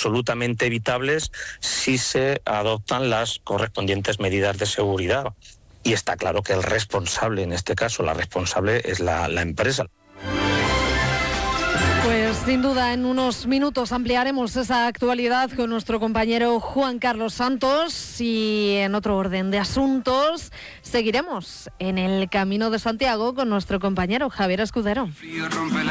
absolutamente evitables si se adoptan las correspondientes medidas de seguridad. Y está claro que el responsable, en este caso, la responsable es la empresa. Pues sin duda en unos minutos ampliaremos esa actualidad con nuestro compañero Juan Carlos Santos y en otro orden de asuntos seguiremos en el Camino de Santiago con nuestro compañero Javier Escudero.